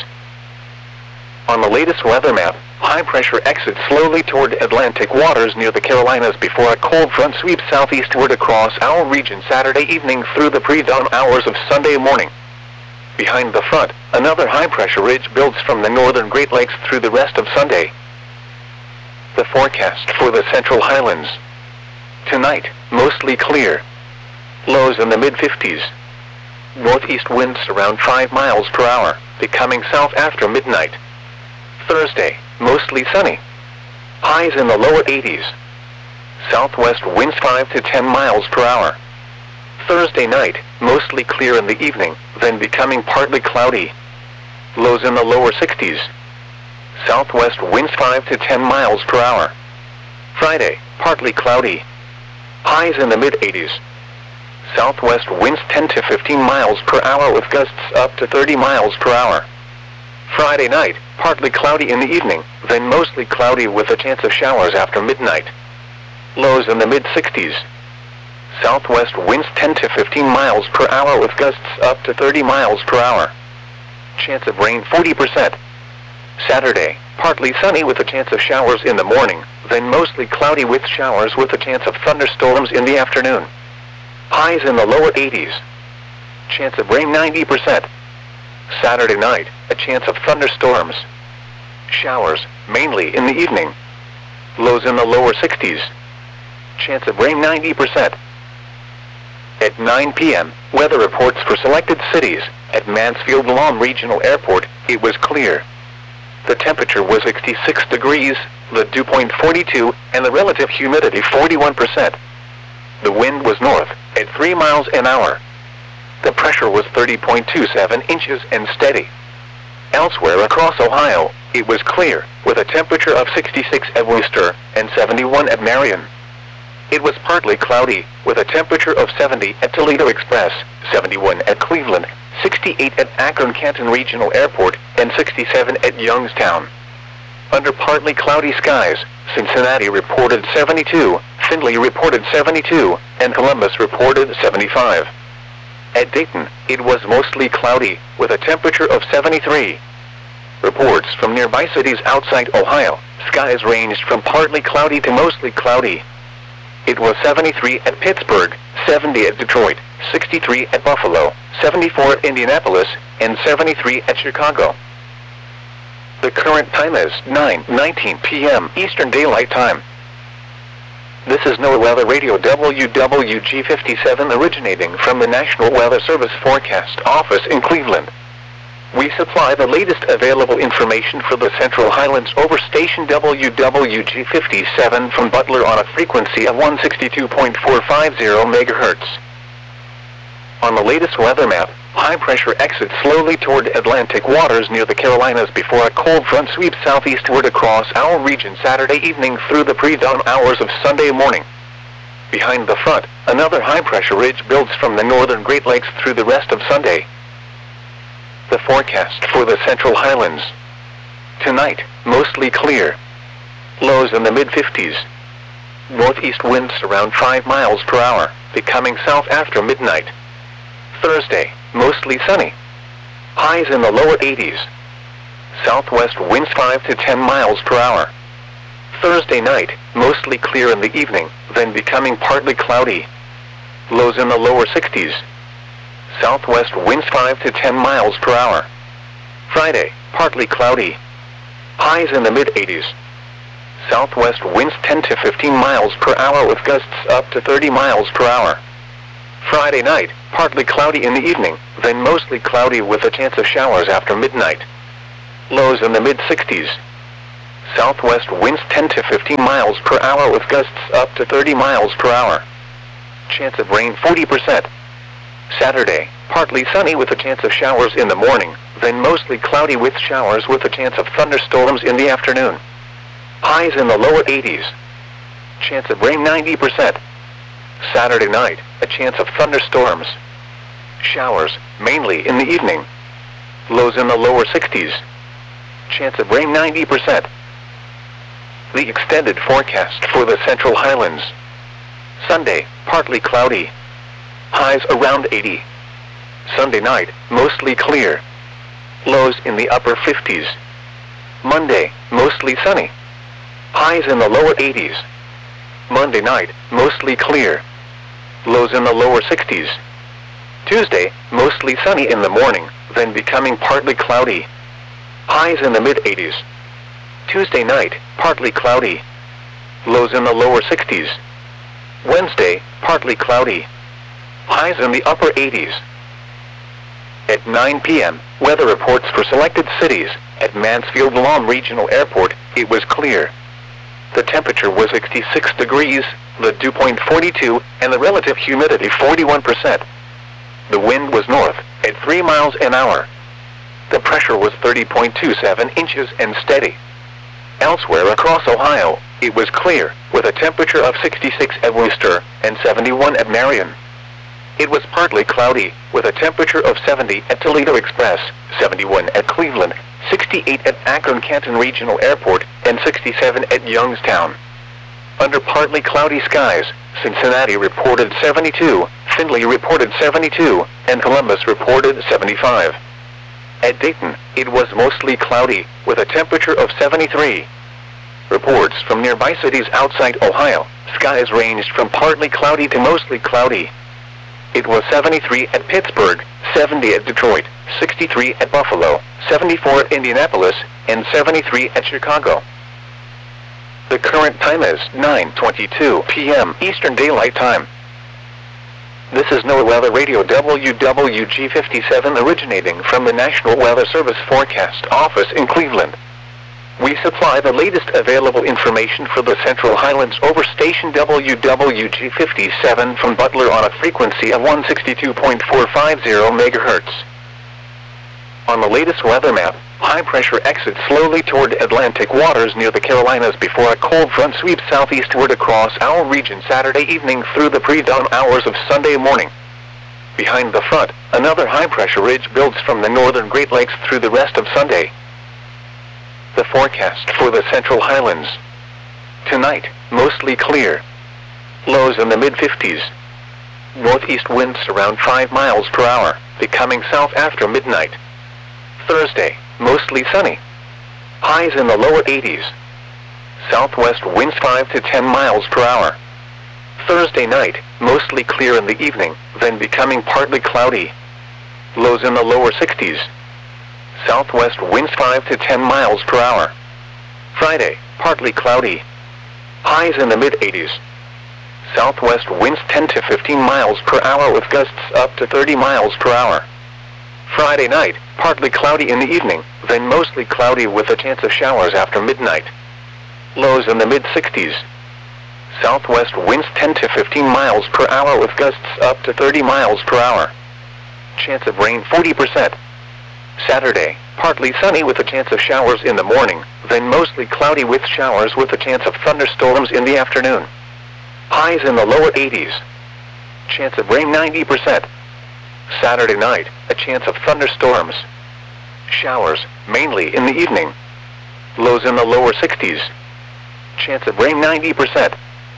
On the latest weather map, high pressure exits slowly toward Atlantic waters near the Carolinas before a cold front sweeps southeastward across our region Saturday evening through the pre-dawn hours of Sunday morning. Behind the front, another high pressure ridge builds from the northern Great Lakes through the rest of Sunday. The forecast for the Central Highlands. Tonight, mostly clear. Lows in the mid fifties. Northeast winds around five miles per hour, becoming south after midnight. Thursday, mostly sunny. Highs in the lower eighties. Southwest winds five to ten miles per hour. Thursday night, mostly clear in the evening, then becoming partly cloudy. Lows in the lower sixties. Southwest winds five to ten miles per hour. Friday, partly cloudy. Highs in the mid eighties. Southwest winds ten to fifteen miles per hour with gusts up to thirty miles per hour. Friday night, partly cloudy in the evening, then mostly cloudy with a chance of showers after midnight. Lows in the mid sixties. Southwest winds ten to fifteen miles per hour with gusts up to thirty miles per hour. Chance of rain forty percent. Saturday, partly sunny with a chance of showers in the morning, then mostly cloudy with showers with a chance of thunderstorms in the afternoon. Highs in the lower eighties. Chance of rain ninety percent. Saturday night, a chance of thunderstorms. Showers, mainly in the evening. Lows in the lower sixties. Chance of rain ninety percent. At nine p m, weather reports for selected cities. At Mansfield-Lom Regional Airport, it was clear. The temperature was sixty-six degrees, the dew point forty-two, and the relative humidity forty-one percent. The wind was north, at three miles an hour. The pressure was thirty point two seven inches and steady. Elsewhere across Ohio, it was clear, with a temperature of sixty-six at Worcester and seventy-one at Marion. It was partly cloudy, with a temperature of seventy at Toledo Express, seventy-one at Cleveland, sixty-eight at Akron-Canton Regional Airport, and sixty-seven at Youngstown. Under partly cloudy skies, Cincinnati reported seventy-two, Findlay reported seventy-two, and Columbus reported seventy-five. At Dayton, it was mostly cloudy, with a temperature of seventy-three. Reports from nearby cities outside Ohio, skies ranged from partly cloudy to mostly cloudy. It was seventy-three at Pittsburgh, seventy at Detroit, sixty-three at Buffalo, seventy-four at Indianapolis, and seventy-three at Chicago. The current time is nine nineteen p m Eastern Daylight Time. This is NOAA Weather Radio W W G fifty-seven originating from the National Weather Service Forecast Office in Cleveland. We supply the latest available information for the Central Highlands over station W W G fifty-seven from Butler on a frequency of one sixty-two point four five zero megahertz. On the latest weather map, high pressure exits slowly toward Atlantic waters near the Carolinas before a cold front sweeps southeastward across our region Saturday evening through the pre-dawn hours of Sunday morning. Behind the front, another high pressure ridge builds from the northern Great Lakes through the rest of Sunday. The forecast for the Central Highlands. Tonight, mostly clear. Lows in the mid fifties. Northeast winds around five miles per hour, becoming south after midnight. Thursday, mostly sunny. Highs in the lower eighties. Southwest winds five to ten miles per hour. Thursday night, mostly clear in the evening, then becoming partly cloudy. Lows in the lower sixties. Southwest winds five to ten miles per hour. Friday, partly cloudy. Highs in the mid eighties. Southwest winds ten to fifteen miles per hour with gusts up to thirty miles per hour. Friday night, partly cloudy in the evening, then mostly cloudy with a chance of showers after midnight. Lows in the mid sixties. Southwest winds ten to fifteen miles per hour with gusts up to thirty miles per hour. Chance of rain forty percent. Saturday, partly sunny with a chance of showers in the morning, then mostly cloudy with showers with a chance of thunderstorms in the afternoon. Highs in the lower eighties. Chance of rain ninety percent. Saturday night, a chance of thunderstorms. Showers, mainly in the evening. Lows in the lower sixties. Chance of rain ninety percent. The extended forecast for the Central Highlands. Sunday, partly cloudy. Highs around eighty. Sunday night, mostly clear. Lows in the upper fifties. Monday, mostly sunny. Highs in the lower eighties. Monday night, mostly clear. Lows in the lower sixties. Tuesday, mostly sunny in the morning, then becoming partly cloudy. Highs in the mid eighties. Tuesday night, partly cloudy. Lows in the lower sixties. Wednesday, partly cloudy. Highs in the upper eighties. At nine p m, weather reports for selected cities. At Mansfield-Lom Regional Airport, it was clear. The temperature was sixty-six degrees, the dew point forty-two, and the relative humidity forty-one percent. The wind was north, at three miles an hour. The pressure was thirty point two seven inches and steady. Elsewhere across Ohio, it was clear, with a temperature of sixty-six at Wooster and seventy-one at Marion. It was partly cloudy, with a temperature of seventy at Toledo Express, seventy-one at Cleveland, sixty-eight at Akron-Canton Regional Airport, and sixty-seven at Youngstown. Under partly cloudy skies, Cincinnati reported seventy-two, Findlay reported seventy-two, and Columbus reported seventy-five. At Dayton, it was mostly cloudy, with a temperature of seventy-three. Reports from nearby cities outside Ohio, skies ranged from partly cloudy to mostly cloudy. It was seventy-three at Pittsburgh, seventy at Detroit, sixty-three at Buffalo, seventy-four at Indianapolis, and seventy-three at Chicago. The current time is nine twenty-two p m Eastern Daylight Time. This is NOAA Weather Radio W W G fifty-seven originating from the National Weather Service Forecast Office in Cleveland. We supply the latest available information for the Central Highlands over station W W G fifty-seven from Butler on a frequency of one sixty-two point four five zero megahertz. On the latest weather map, high pressure exits slowly toward Atlantic waters near the Carolinas before a cold front sweeps southeastward across our region Saturday evening through the pre-dawn hours of Sunday morning. Behind the front, another high pressure ridge builds from the northern Great Lakes through the rest of Sunday. The forecast for the Central Highlands. Tonight, mostly clear. Lows in the mid fifties. Northeast winds around five miles per hour, becoming south after midnight. Thursday, mostly sunny. Highs in the lower eighties. Southwest winds five to ten miles per hour. Thursday night, mostly clear in the evening, then becoming partly cloudy. Lows in the lower sixties. Southwest winds five to ten miles per hour. Friday, partly cloudy. Highs in the mid eighties. Southwest winds ten to fifteen miles per hour with gusts up to thirty miles per hour. Friday night, partly cloudy in the evening, then mostly cloudy with a chance of showers after midnight. Lows in the mid sixties. Southwest winds ten to fifteen miles per hour with gusts up to thirty miles per hour. Chance of rain forty percent. Saturday, partly sunny with a chance of showers in the morning, then mostly cloudy with showers with a chance of thunderstorms in the afternoon. Highs in the lower eighties. Chance of rain ninety percent. Saturday night, a chance of thunderstorms. Showers, mainly in the evening. Lows in the lower sixties. Chance of rain ninety percent.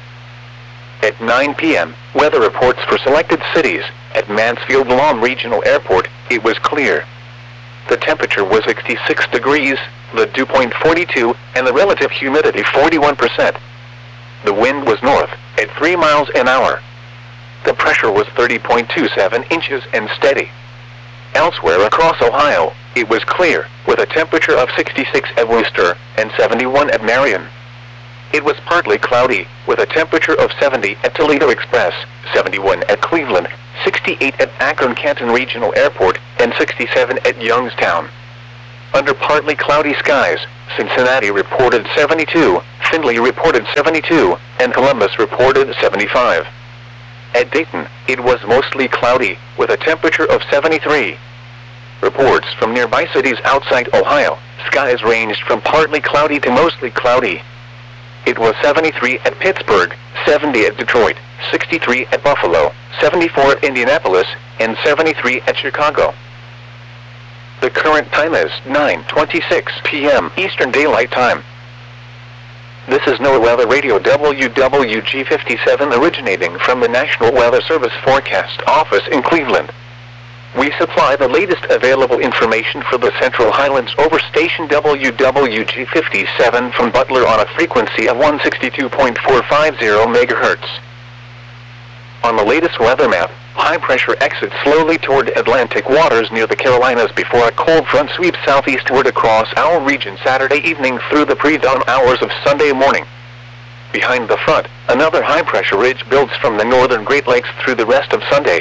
At nine p m, weather reports for selected cities. At Mansfield-Lom Regional Airport, it was clear. The temperature was sixty-six degrees, the dew point forty-two, and the relative humidity forty-one percent. The wind was north, at three miles an hour. The pressure was thirty point two seven inches and steady. Elsewhere across Ohio, it was clear, with a temperature of sixty-six at Worcester and seventy-one at Marion. It was partly cloudy, with a temperature of seventy at Toledo Express, seventy-one at Cleveland, sixty-eight at Akron-Canton Regional Airport, and sixty-seven at Youngstown. Under partly cloudy skies, Cincinnati reported seventy-two, Findlay reported seventy-two, and Columbus reported seventy-five. At Dayton, it was mostly cloudy, with a temperature of seventy-three. Reports from nearby cities outside Ohio, skies ranged from partly cloudy to mostly cloudy. It was seventy-three at Pittsburgh, seventy at Detroit, sixty-three at Buffalo, seventy-four at Indianapolis, and seventy-three at Chicago. The current time is nine twenty-six p m Eastern Daylight Time. This is NOAA Weather Radio W W G fifty-seven originating from the National Weather Service Forecast Office in Cleveland. We supply the latest available information for the Central Highlands over station W W G fifty-seven from Butler on a frequency of one sixty-two point four five zero megahertz. On the latest weather map, high pressure exits slowly toward Atlantic waters near the Carolinas before a cold front sweeps southeastward across our region Saturday evening through the pre-dawn hours of Sunday morning. Behind the front, another high pressure ridge builds from the northern Great Lakes through the rest of Sunday.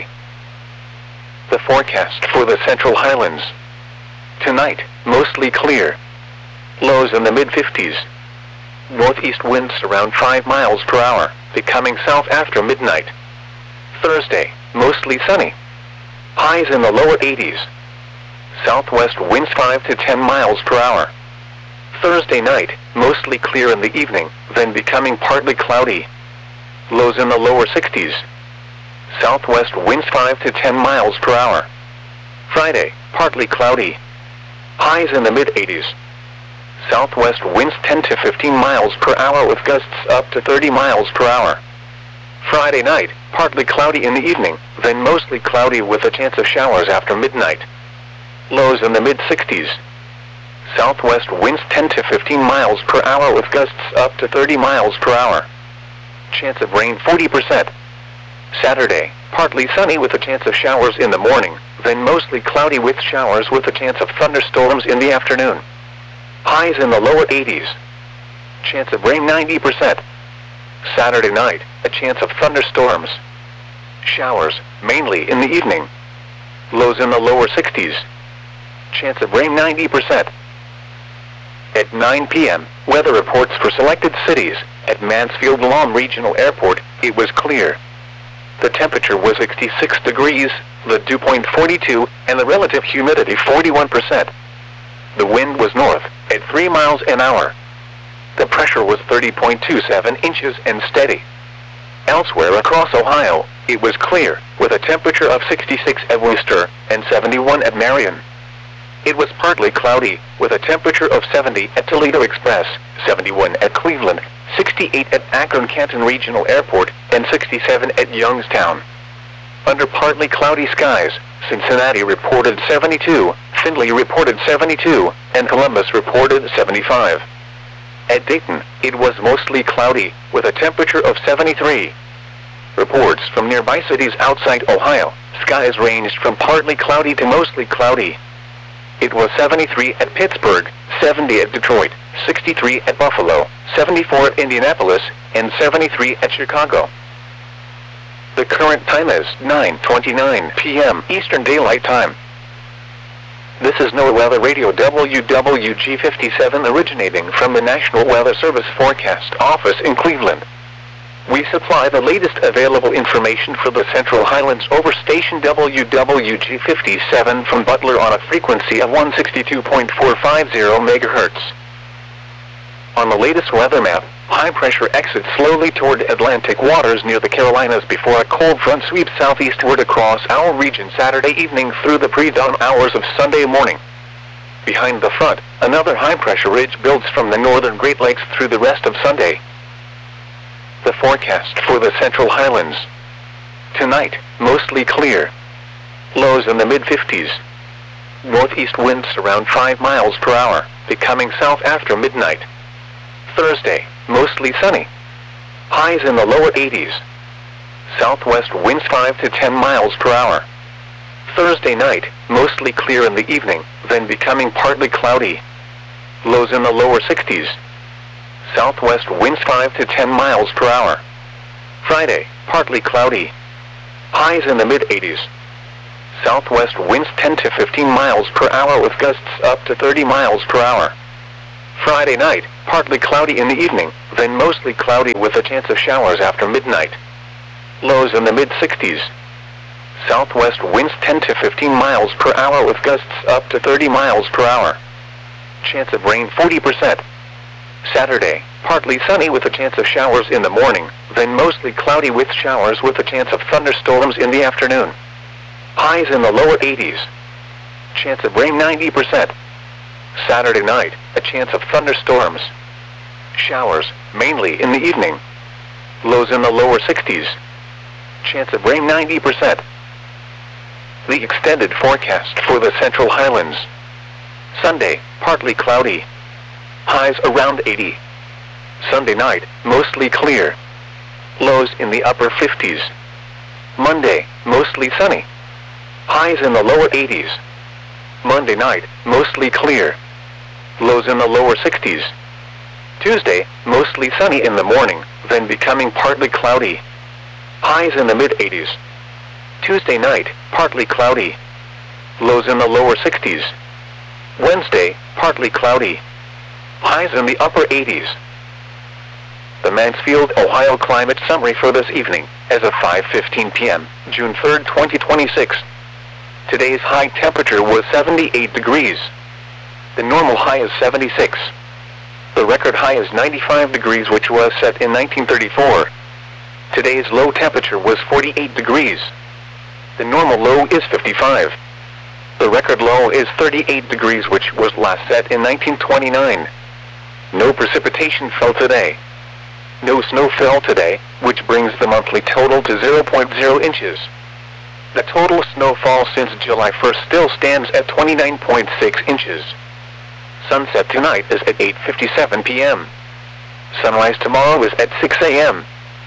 The forecast for the Central Highlands. Tonight, mostly clear. Lows in the mid fifties. Northeast winds around five miles per hour, becoming south after midnight. Thursday, mostly sunny. Highs in the lower eighties. Southwest winds five to ten miles per hour. Thursday night, mostly clear in the evening, then becoming partly cloudy. Lows in the lower sixties. Southwest winds five to ten miles per hour. Friday, partly cloudy. Highs in the mid eighties. Southwest winds ten to fifteen miles per hour with gusts up to thirty miles per hour. Friday night, partly cloudy in the evening, then mostly cloudy with a chance of showers after midnight. Lows in the mid sixties. Southwest winds ten to fifteen miles per hour with gusts up to thirty miles per hour. Chance of rain forty percent. Saturday, partly sunny with a chance of showers in the morning, then mostly cloudy with showers with a chance of thunderstorms in the afternoon. Highs in the lower eighties. Chance of rain ninety percent. Saturday night, a chance of thunderstorms. Showers, mainly in the evening. Lows in the lower sixties. Chance of rain ninety percent. At nine p m, weather reports for selected cities. At Mansfield-Lom Regional Airport, it was clear. The temperature was sixty-six degrees, the dew point forty-two, and the relative humidity forty-one percent. The wind was north, at three miles an hour. The pressure was thirty point two seven inches and steady. Elsewhere across Ohio, it was clear, with a temperature of sixty-six at Worcester and seventy-one at Marion. It was partly cloudy, with a temperature of seventy at Toledo Express, seventy-one at Cleveland, sixty-eight at Akron-Canton Regional Airport, and sixty-seven at Youngstown. Under partly cloudy skies, Cincinnati reported seventy-two, Findlay reported seventy-two, and Columbus reported seventy-five. At Dayton, it was mostly cloudy, with a temperature of seventy-three. Reports from nearby cities outside Ohio, skies ranged from partly cloudy to mostly cloudy. It was seventy-three at Pittsburgh, seventy at Detroit, sixty-three at Buffalo, seventy-four at Indianapolis, and seventy-three at Chicago. The current time is nine twenty-nine p m Eastern Daylight Time. This is NOAA Weather Radio W W G fifty-seven originating from the National Weather Service Forecast Office in Cleveland. We supply the latest available information for the Central Highlands over station W W G fifty-seven from Butler on a frequency of one sixty-two point four five zero megahertz. On the latest weather map, high pressure exits slowly toward Atlantic waters near the Carolinas before a cold front sweeps southeastward across our region Saturday evening through the pre-dawn hours of Sunday morning. Behind the front, another high pressure ridge builds from the northern Great Lakes through the rest of Sunday. The forecast for the Central Highlands. Tonight, mostly clear. Lows in the mid fifties. Northeast winds around five miles per hour, becoming south after midnight. Thursday, mostly sunny. Highs in the lower eighties. Southwest winds five to ten miles per hour. Thursday night, mostly clear in the evening, then becoming partly cloudy. Lows in the lower sixties. Southwest winds five to ten miles per hour. Friday, partly cloudy. Highs in the mid eighties. Southwest winds ten to fifteen miles per hour with gusts up to thirty miles per hour. Friday night, partly cloudy in the evening, then mostly cloudy with a chance of showers after midnight. Lows in the mid sixties. Southwest winds ten to fifteen miles per hour with gusts up to thirty miles per hour. Chance of rain forty percent. Saturday, partly sunny with a chance of showers in the morning, then mostly cloudy with showers with a chance of thunderstorms in the afternoon. Highs in the lower eighties. Chance of rain ninety percent. Saturday night, a chance of thunderstorms. Showers, mainly in the evening. Lows in the lower sixties. Chance of rain ninety percent. The extended forecast for the Central Highlands. Sunday, partly cloudy. Highs around eighty. Sunday night, mostly clear. Lows in the upper fifties. Monday, mostly sunny. Highs in the lower eighties. Monday night, mostly clear. Lows in the lower sixties. Tuesday, mostly sunny in the morning, then becoming partly cloudy. Highs in the mid eighties. Tuesday night, partly cloudy. Lows in the lower sixties. Wednesday, partly cloudy. Highs in the upper eighties. The Mansfield, Ohio climate summary for this evening, as of five fifteen p m, June third, twenty twenty-six. Today's high temperature was seventy-eight degrees. The normal high is seventy-six. The record high is ninety-five degrees, which was set in nineteen thirty-four. Today's low temperature was forty-eight degrees. The normal low is fifty-five. The record low is thirty-eight degrees, which was last set in nineteen twenty-nine. No precipitation fell today. No snow fell today, which brings the monthly total to zero point zero inches. The total snowfall since July first still stands at twenty-nine point six inches. Sunset tonight is at eight fifty-seven p m Sunrise tomorrow is at six a m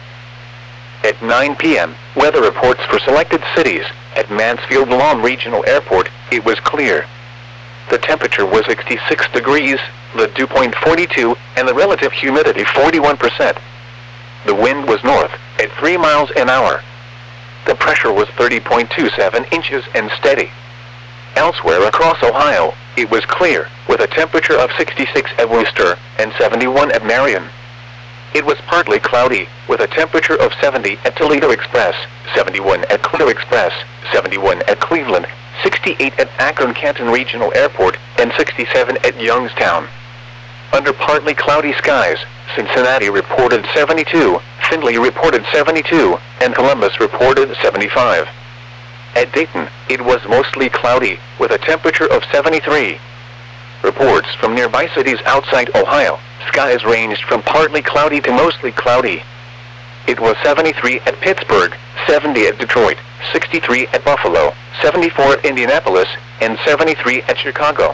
At nine p m, weather reports for selected cities. At Mansfield-Lom Regional Airport, it was clear. The temperature was sixty-six degrees, the dew point forty-two, and the relative humidity forty-one percent. The wind was north, at three miles an hour. The pressure was thirty point two seven inches and steady. Elsewhere across Ohio, it was clear, with a temperature of sixty-six at Worcester and seventy-one at Marion. It was partly cloudy, with a temperature of seventy at Toledo Express, seventy-one at Toledo Express, seventy-one at Cleveland, sixty-eight at Akron-Canton Regional Airport, and sixty-seven at Youngstown. Under partly cloudy skies, Cincinnati reported seventy-two, Findlay reported seventy-two, and Columbus reported seventy-five. At Dayton, it was mostly cloudy, with a temperature of seventy-three. Reports from nearby cities outside Ohio, skies ranged from partly cloudy to mostly cloudy. It was seventy-three at Pittsburgh, seventy at Detroit, sixty-three at Buffalo, seventy-four at Indianapolis, and seventy-three at Chicago.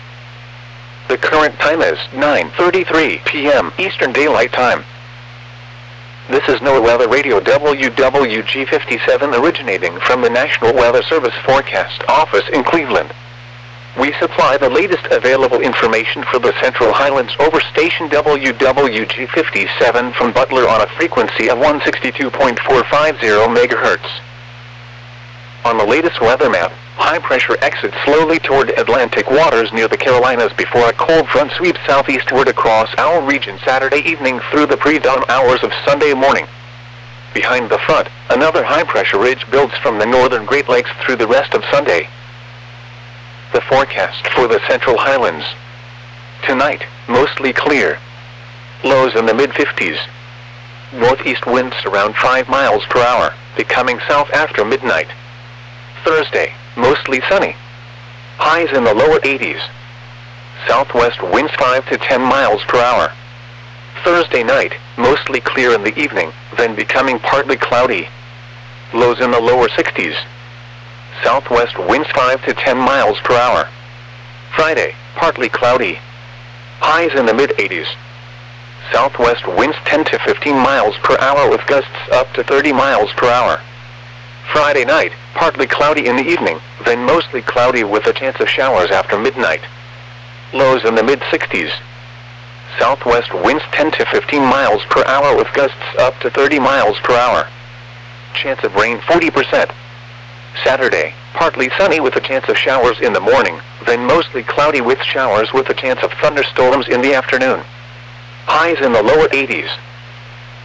The current time is nine thirty-three p m Eastern Daylight Time. This is NOAA Weather Radio W W G fifty-seven, originating from the National Weather Service Forecast Office in Cleveland. We supply the latest available information for the Central Highlands over station W W G fifty-seven from Butler on a frequency of one sixty-two point four five zero megahertz. On the latest weather map, high pressure exits slowly toward Atlantic waters near the Carolinas before a cold front sweeps southeastward across our region Saturday evening through the pre-dawn hours of Sunday morning. Behind the front, another high pressure ridge builds from the northern Great Lakes through the rest of Sunday. The forecast for the Central Highlands. Tonight, mostly clear. Lows in the mid fifties. Northeast winds around five miles per hour, becoming south after midnight. Thursday, mostly sunny. Highs in the lower eighties. Southwest winds five to ten miles per hour. Thursday night, mostly clear in the evening, then becoming partly cloudy. Lows in the lower sixties. Southwest winds five to ten miles per hour. Friday, partly cloudy. Highs in the mid eighties. Southwest winds ten to fifteen miles per hour with gusts up to thirty miles per hour. Friday night, partly cloudy in the evening, then mostly cloudy with a chance of showers after midnight. Lows in the mid sixties. Southwest winds ten to fifteen miles per hour with gusts up to thirty miles per hour. Chance of rain forty percent. Saturday, partly sunny with a chance of showers in the morning, then mostly cloudy with showers with a chance of thunderstorms in the afternoon. Highs in the lower eighties.